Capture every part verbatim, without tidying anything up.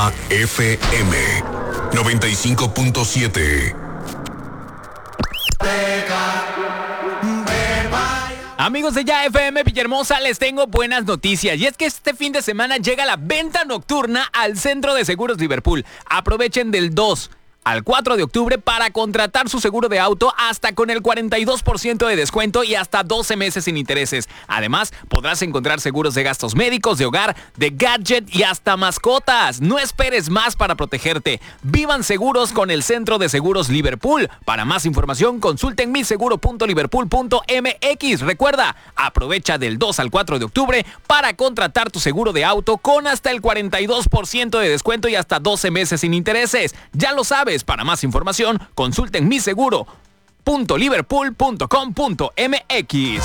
Ya F M noventa y cinco punto siete. Amigos de Ya F M Villahermosa, les tengo buenas noticias. Y es que este fin de semana llega la venta nocturna al Centro de Seguros Liverpool. Aprovechen del dos al cuatro de octubre para contratar su seguro de auto hasta con el cuarenta y dos por ciento de descuento y hasta doce meses sin intereses. Además, podrás encontrar seguros de gastos médicos, de hogar, de gadget y hasta mascotas. No esperes más para protegerte. Vivan seguros con el Centro de Seguros Liverpool. Para más información, consulten mi seguro punto liverpool punto m x. Recuerda, aprovecha del dos al cuatro de octubre para contratar tu seguro de auto con hasta el cuarenta y dos por ciento de descuento y hasta doce meses sin intereses. Ya lo sabes. Para más información, consulten mi seguro punto liverpool punto com punto m x.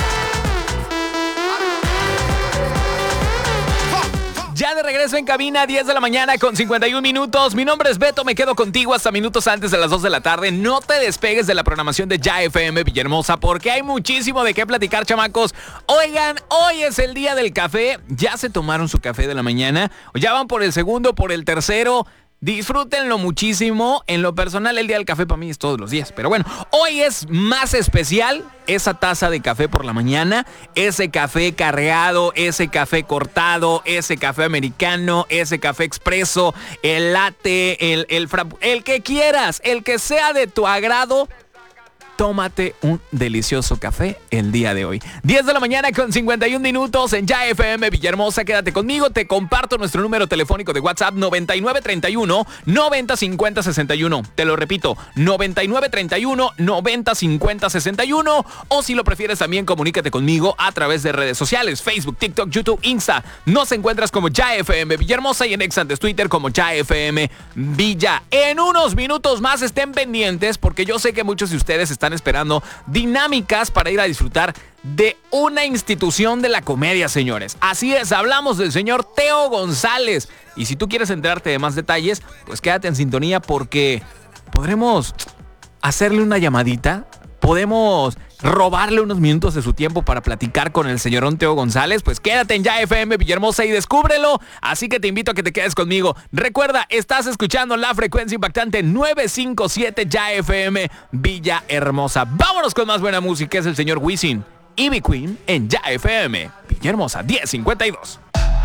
Ya de regreso en cabina, diez de la mañana con cincuenta y un minutos. Mi nombre es Beto, me quedo contigo hasta minutos antes de las dos de la tarde. No te despegues de la programación de Ya F M Villahermosa porque hay muchísimo de qué platicar, chamacos. Oigan, hoy es el día del café. ¿Ya se tomaron su café de la mañana? ¿O ya van por el segundo, por el tercero? Disfrútenlo muchísimo. En lo personal, el día del café para mí es todos los días. Pero bueno, hoy es más especial esa taza de café por la mañana, ese café cargado, ese café cortado, ese café americano, ese café expreso, el latte, el, el, frapp- el que quieras, el que sea de tu agrado. Tómate un delicioso café el día de hoy. diez de la mañana con cincuenta y un minutos en Ya F M Villahermosa. Quédate conmigo, te comparto nuestro número telefónico de WhatsApp noventa y nueve treinta y uno noventa cincuenta sesenta y uno. Te lo repito, noventa y nueve treinta y uno noventa cincuenta sesenta y uno. O si lo prefieres también comunícate conmigo a través de redes sociales, Facebook, TikTok, YouTube, Insta. Nos encuentras como Ya F M Villahermosa y en X antes Twitter como Ya F M Villa. En unos minutos más estén pendientes porque yo sé que muchos de ustedes están esperando dinámicas para ir a disfrutar de una institución de la comedia, señores. Así es, hablamos del señor Teo González. Y si tú quieres enterarte de más detalles, pues quédate en sintonía porque podremos hacerle una llamadita, podemos robarle unos minutos de su tiempo para platicar con el señorón Teo González. Pues quédate en Ya F M Villahermosa y descúbrelo. Así que te invito a que te quedes conmigo. Recuerda, estás escuchando la frecuencia impactante novecientos cincuenta y siete Ya F M Villahermosa. Vámonos con más buena música. Es el señor Wisin y Ivy Queen en Ya F M Villahermosa diez cincuenta y dos.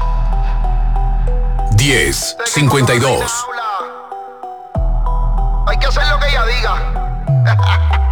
diez cincuenta y dos. Hay que hacer lo que ella diga.